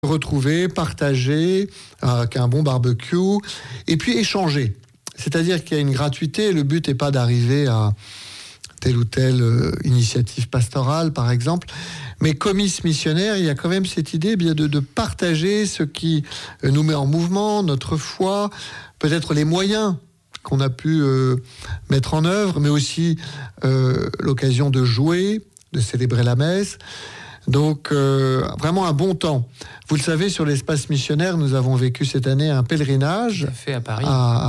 retrouver, partager, avec un bon barbecue, et puis échanger. C'est-à-dire qu'il y a une gratuité, le but n'est pas d'arriver à telle ou telle initiative pastorale, par exemple, mais comice missionnaire, il y a quand même cette idée bien de partager ce qui nous met en mouvement, notre foi, peut-être les moyens qu'on a pu mettre en œuvre, mais aussi l'occasion de jouer, de célébrer la messe. Donc, vraiment un bon temps. Vous le savez, sur l'espace missionnaire, nous avons vécu cette année un pèlerinage à Paris,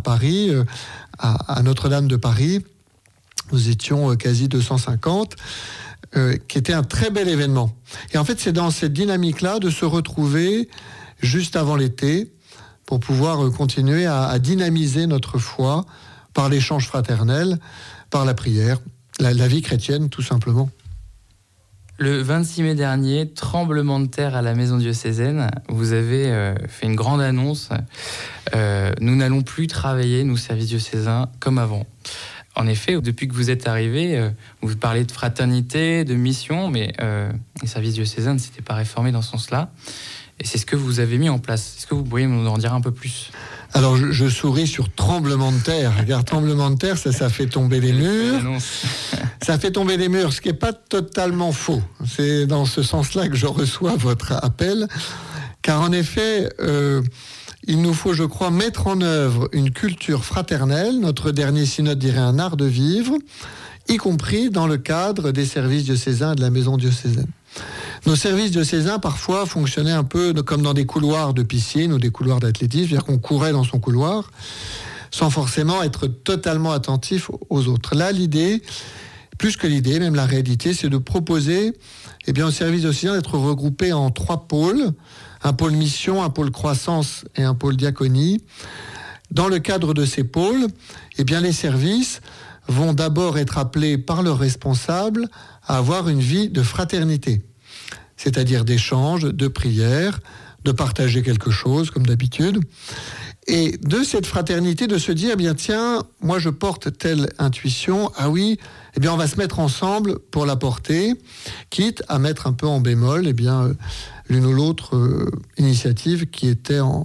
à Notre-Dame de Paris. Nous étions quasi 250, qui était un très bel événement. Et en fait, c'est dans cette dynamique-là de se retrouver juste avant l'été pour pouvoir continuer à dynamiser notre foi par l'échange fraternel, par la prière, la vie chrétienne, tout simplement. Le 26 mai dernier, tremblement de terre à la maison diocésaine. Vous avez fait une grande annonce. Nous n'allons plus travailler, nous, services diocésains, comme avant. En effet, depuis que vous êtes arrivé, vous parlez de fraternité, de mission, mais les services diocésains ne s'étaient pas réformés dans ce sens-là. Et c'est ce que vous avez mis en place. Est-ce que vous pourriez nous en dire un peu plus ? Alors, je souris sur tremblement de terre. Regarde, tremblement de terre, ça fait tomber les murs. Ça fait tomber les murs, ce qui n'est pas totalement faux. C'est dans ce sens-là que je reçois votre appel. Car en effet, il nous faut, je crois, mettre en œuvre une culture fraternelle. Notre dernier synode dirait un art de vivre, y compris dans le cadre des services diocésains et de la maison diocésaine. Nos services diocésains, parfois, fonctionnaient un peu comme dans des couloirs de piscine ou des couloirs d'athlétisme, c'est-à-dire qu'on courait dans son couloir sans forcément être totalement attentif aux autres. Là, l'idée, plus que l'idée, même la réalité, c'est de proposer aux services diocésains d'être regroupés en 3 pôles, un pôle mission, un pôle croissance et un pôle diaconie. Dans le cadre de ces pôles, les services vont d'abord être appelés par leurs responsables à avoir une vie de fraternité, c'est-à-dire d'échange, de prière, de partager quelque chose, comme d'habitude. Et de cette fraternité, de se dire, tiens, moi je porte telle intuition, on va se mettre ensemble pour la porter, quitte à mettre un peu en bémol, l'une ou l'autre initiative qui était en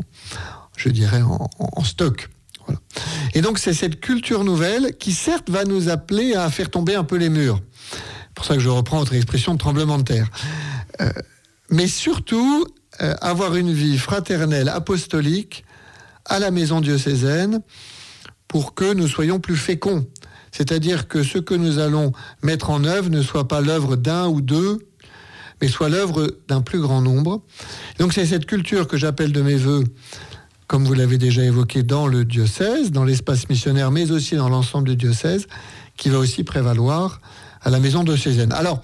stock. Voilà. Et donc c'est cette culture nouvelle qui certes va nous appeler à faire tomber un peu les murs. C'est pour ça que je reprends votre expression de tremblement de terre. Mais surtout, avoir une vie fraternelle, apostolique, à la maison diocésaine, pour que nous soyons plus féconds. C'est-à-dire que ce que nous allons mettre en œuvre ne soit pas l'œuvre d'un ou deux, mais soit l'œuvre d'un plus grand nombre. Donc c'est cette culture que j'appelle de mes voeux, comme vous l'avez déjà évoqué, dans le diocèse, dans l'espace missionnaire, mais aussi dans l'ensemble du diocèse, qui va aussi prévaloir à la maison diocésaine. Alors,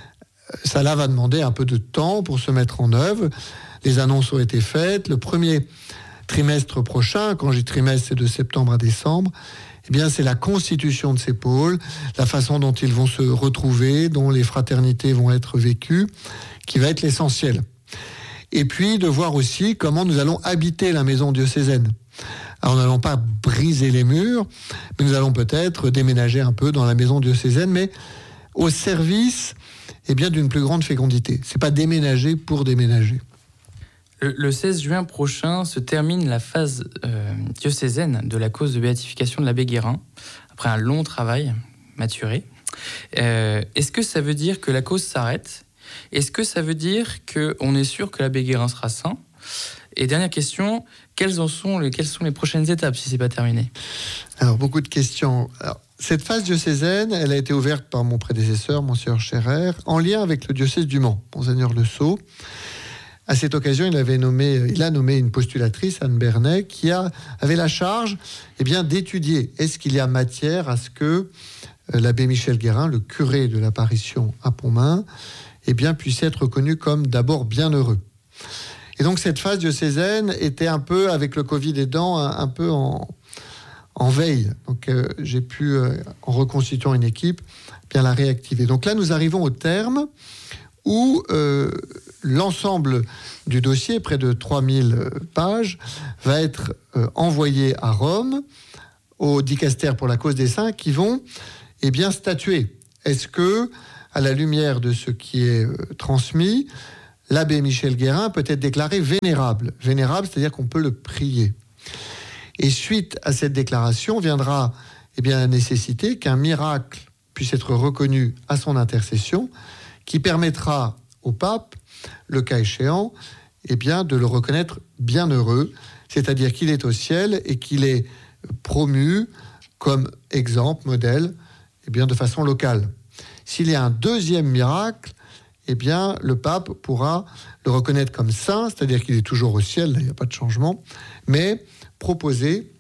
ça là va demander un peu de temps pour se mettre en œuvre. Les annonces ont été faites. Le premier trimestre prochain, quand je dis trimestre, c'est de septembre à décembre, c'est la constitution de ces pôles, la façon dont ils vont se retrouver, dont les fraternités vont être vécues, qui va être l'essentiel. Et puis de voir aussi comment nous allons habiter la maison diocésaine. Alors nous n'allons pas briser les murs, mais nous allons peut-être déménager un peu dans la maison diocésaine, mais au service d'une plus grande fécondité. C'est pas déménager pour déménager. Le 16 juin prochain se termine la phase diocésaine de la cause de béatification de l'abbé Guérin, après un long travail maturé. Est-ce que ça veut dire que la cause s'arrête ? Est-ce que ça veut dire qu'on est sûr que l'abbé Guérin sera saint ? Et dernière question, quelles sont les prochaines étapes si ce n'est pas terminé ? Alors, beaucoup de questions. Cette phase diocésaine, elle a été ouverte par mon prédécesseur, Monseigneur Scherrer, en lien avec le diocèse du Mans, Monseigneur Le Sceau. À cette occasion, il a nommé une postulatrice, Anne Bernet, qui avait la charge d'étudier. Est-ce qu'il y a matière à ce que l'abbé Michel Guérin, le curé de l'apparition à Pontmain, puisse être reconnu comme d'abord bienheureux. Et donc cette phase diocésaine était un peu, avec le Covid aidant, un peu en veille. Donc j'ai pu, en reconstituant une équipe, la réactiver. Donc là, nous arrivons au terme où l'ensemble du dossier, près de 3000 pages, va être envoyé à Rome, au dicastère pour la cause des saints, qui vont statuer. Est-ce que, à la lumière de ce qui est transmis, l'abbé Michel Guérin peut être déclaré vénérable. Vénérable, c'est-à-dire qu'on peut le prier. Et suite à cette déclaration viendra la nécessité qu'un miracle puisse être reconnu à son intercession, qui permettra au pape, le cas échéant, de le reconnaître bienheureux, c'est-à-dire qu'il est au ciel et qu'il est promu comme exemple, modèle, de façon locale. S'il y a un deuxième miracle, le pape pourra le reconnaître comme saint, c'est-à-dire qu'il est toujours au ciel, là, il n'y a pas de changement, mais proposer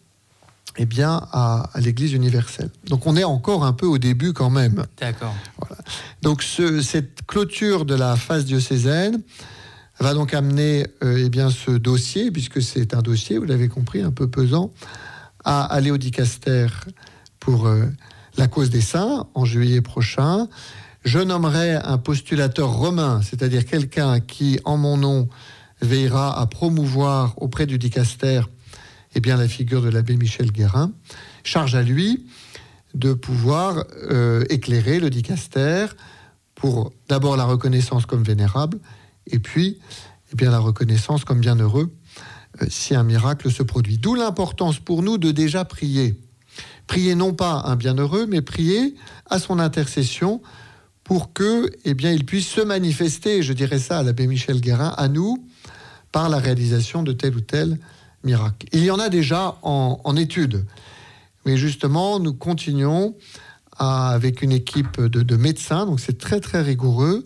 à l'Église universelle. Donc on est encore un peu au début quand même. D'accord. Voilà. Donc cette clôture de la phase diocésaine va donc amener ce dossier, puisque c'est un dossier, vous l'avez compris, un peu pesant, à aller au dicaster pour la cause des saints en juillet prochain. Je nommerai un postulateur romain, c'est-à-dire quelqu'un qui, en mon nom, veillera à promouvoir auprès du dicaster la figure de l'abbé Michel Guérin. Charge à lui de pouvoir éclairer le dicaster pour d'abord la reconnaissance comme vénérable et puis la reconnaissance comme bienheureux si un miracle se produit. D'où l'importance pour nous de déjà prier. Prier non pas un bienheureux, mais prier à son intercession pour que il puisse se manifester, je dirais ça à l'abbé Michel Guérin, à nous, par la réalisation de tel ou tel miracle. Il y en a déjà en étude, mais justement, nous continuons avec une équipe de médecins, donc c'est très très rigoureux,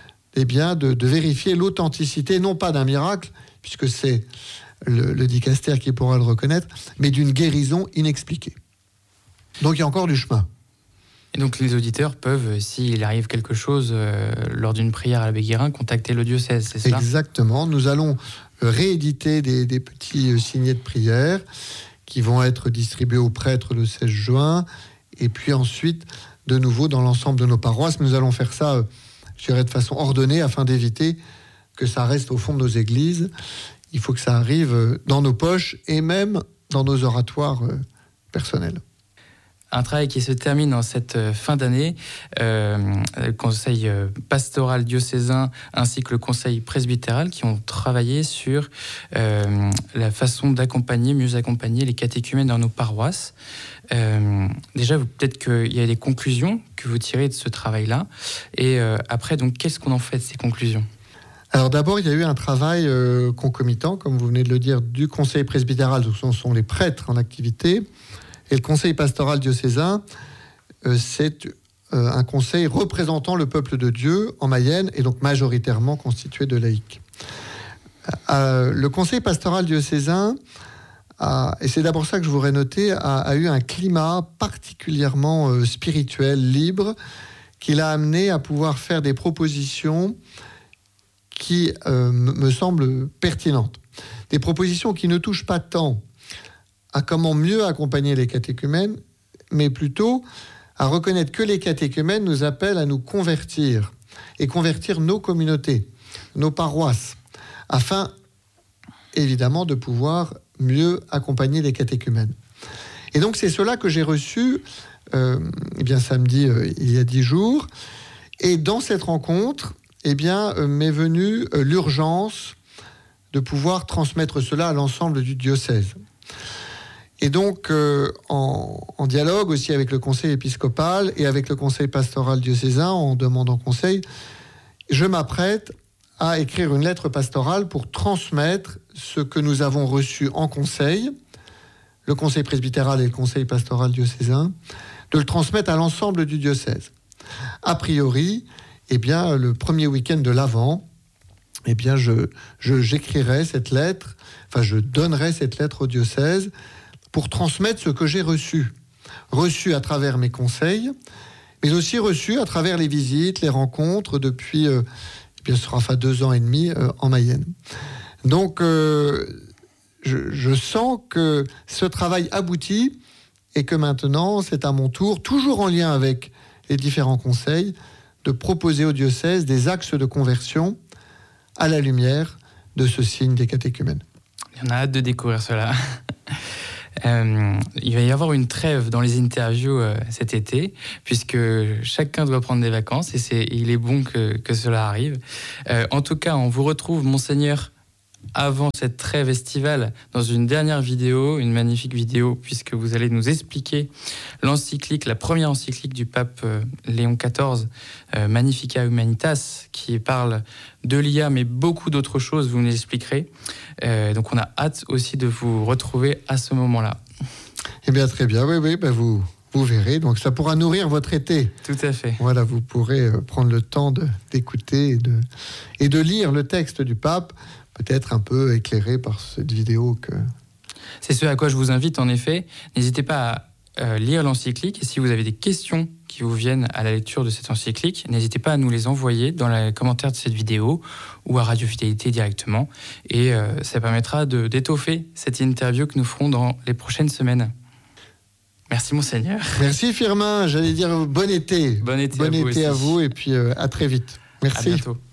de vérifier l'authenticité, non pas d'un miracle, puisque c'est le dicaster qui pourra le reconnaître, mais d'une guérison inexpliquée. Donc il y a encore du chemin. Et donc les auditeurs peuvent, s'il arrive quelque chose lors d'une prière à l'abbé Guérin, contacter le diocèse, c'est ça ? Exactement. Nous allons rééditer des petits signets de prière qui vont être distribués aux prêtres le 16 juin, et puis ensuite, de nouveau, dans l'ensemble de nos paroisses. Nous allons faire ça, je dirais, de façon ordonnée, afin d'éviter que ça reste au fond de nos églises. Il faut que ça arrive dans nos poches et même dans nos oratoires personnels. Un travail qui se termine en cette fin d'année. Le conseil pastoral diocésain ainsi que le conseil presbytéral qui ont travaillé sur la façon mieux accompagner les catéchumènes dans nos paroisses. Déjà, peut-être qu'il y a des conclusions que vous tirez de ce travail-là. Et après, donc, qu'est-ce qu'on en fait de ces conclusions ? Alors d'abord, il y a eu un travail concomitant, comme vous venez de le dire, du conseil presbytéral, ce sont les prêtres en activité. Et le conseil pastoral diocésain, c'est un conseil représentant le peuple de Dieu en Mayenne, et donc majoritairement constitué de laïcs. Le conseil pastoral diocésain, et c'est d'abord ça que je voudrais noter, a eu un climat particulièrement spirituel, libre, qui l'a amené à pouvoir faire des propositions qui me semblent pertinentes. Des propositions qui ne touchent pas tant à comment mieux accompagner les catéchumènes, mais plutôt à reconnaître que les catéchumènes nous appellent à nous convertir, et convertir nos communautés, nos paroisses, afin, évidemment, de pouvoir mieux accompagner les catéchumènes. Et donc, c'est cela que j'ai reçu, samedi, il y a 10 jours, et dans cette rencontre, m'est venue l'urgence de pouvoir transmettre cela à l'ensemble du diocèse. Et donc, en dialogue aussi avec le conseil épiscopal et avec le conseil pastoral diocésain, en demandant conseil, je m'apprête à écrire une lettre pastorale pour transmettre ce que nous avons reçu en conseil, le conseil presbytéral et le conseil pastoral diocésain, de le transmettre à l'ensemble du diocèse. A priori, le premier week-end de l'Avent, j'écrirai cette lettre, je donnerai cette lettre au diocèse pour transmettre ce que j'ai reçu à travers mes conseils, mais aussi reçu à travers les visites, les rencontres depuis, ce sera 2 ans et demi en Mayenne. Donc, je sens que ce travail aboutit et que maintenant, c'est à mon tour, toujours en lien avec les différents conseils, de proposer au diocèse des axes de conversion à la lumière de ce signe des catéchumènes. On a hâte de découvrir cela. Il va y avoir une trêve dans les interviews cet été, puisque chacun doit prendre des vacances, et il est bon que cela arrive. En tout cas, on vous retrouve, Monseigneur, avant cette trêve estivale, dans une dernière vidéo, une magnifique vidéo, puisque vous allez nous expliquer l'encyclique, la première encyclique du pape Léon XIV, Magnificat Humanitas, qui parle de l'IA, mais beaucoup d'autres choses, vous nous l'expliquerez. Donc on a hâte aussi de vous retrouver à ce moment-là. Eh bien, très bien, oui, vous verrez. Donc ça pourra nourrir votre été. Tout à fait. Voilà, vous pourrez prendre le temps d'écouter et de lire le texte du pape, peut-être un peu éclairé par cette vidéo que... C'est ce à quoi je vous invite, en effet. N'hésitez pas à lire l'encyclique, et si vous avez des questions qui vous viennent à la lecture de cette encyclique, n'hésitez pas à nous les envoyer dans les commentaires de cette vidéo ou à Radio Fidélité directement, et ça permettra d'étoffer cette interview que nous ferons dans les prochaines semaines. Merci, Monseigneur. Merci, Firmin. J'allais dire bon été. Bon été à aussi. vous, et puis à très vite. Merci. À bientôt.